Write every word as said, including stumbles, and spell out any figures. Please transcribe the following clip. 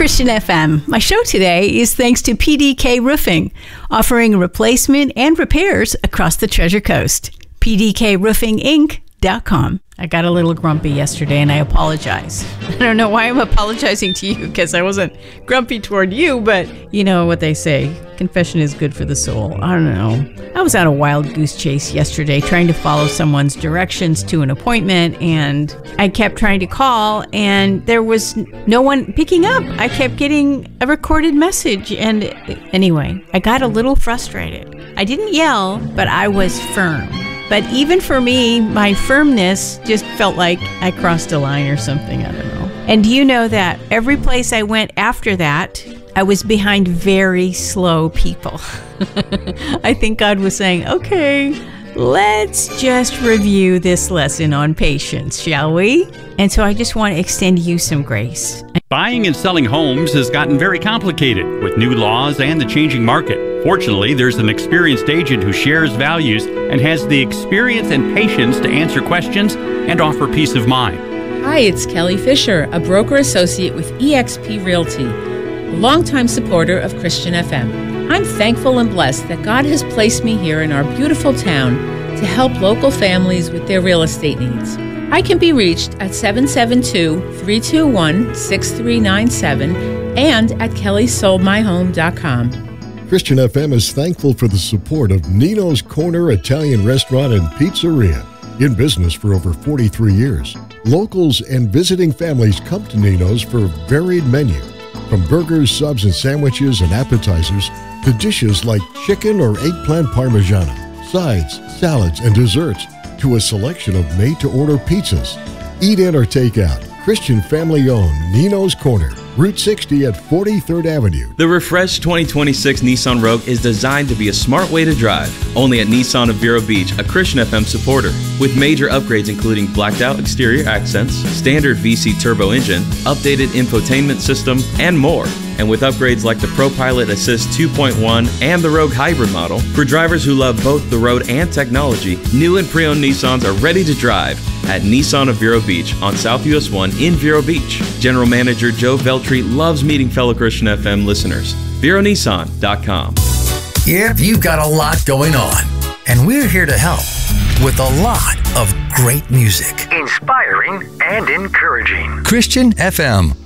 Christian F M. My show today is thanks to P D K Roofing, offering replacement and repairs across the Treasure Coast. P D K Roofing Inc dot com. I got a little grumpy yesterday and I apologize. I don't know why I'm apologizing to you, because I wasn't grumpy toward you, but you know what they say, confession is good for the soul. I don't know. I was on a wild goose chase yesterday trying to follow someone's directions to an appointment, and I kept trying to call and there was no one picking up. I kept getting a recorded message, and anyway, I got a little frustrated. I didn't yell, but I was firm. But even for me, my firmness just felt like I crossed a line or something. I don't know. And do you know that every place I went after that, I was behind very slow people. I think God was saying, okay, let's just review this lesson on patience, shall we? And so I just want to extend you some grace. Buying and selling homes has gotten very complicated with new laws and the changing market. Fortunately, there's an experienced agent who shares values and has the experience and patience to answer questions and offer peace of mind. Hi, it's Kelly Fisher, a broker associate with E X P Realty, a longtime supporter of Christian F M. I'm thankful and blessed that God has placed me here in our beautiful town to help local families with their real estate needs. I can be reached at seven seven two, three two one, six three nine seven and at kelly sold my home dot com. Christian F M is thankful for the support of Nino's Corner Italian Restaurant and Pizzeria. In business for over forty-three years, locals and visiting families come to Nino's for a varied menu, from burgers, subs, and sandwiches and appetizers to dishes like chicken or eggplant parmigiana, sides, salads, and desserts, to a selection of made-to-order pizzas. Eat in or take out. Christian family-owned Nino's Corner, Route sixty at forty-third Avenue. The refreshed twenty twenty-six Nissan Rogue is designed to be a smart way to drive. Only at Nissan of Vero Beach, a Christian F M supporter. With major upgrades including blacked out exterior accents, standard V C turbo engine, updated infotainment system, and more. And with upgrades like the ProPilot Assist two point one and the Rogue Hybrid model, for drivers who love both the road and technology, new and pre-owned Nissans are ready to drive at Nissan of Vero Beach on South U S one in Vero Beach. General Manager Joe Veltri loves meeting fellow Christian F M listeners. Vero Nissan dot com. Yep, you've got a lot going on, and we're here to help with a lot of great music. Inspiring and encouraging. Christian F M.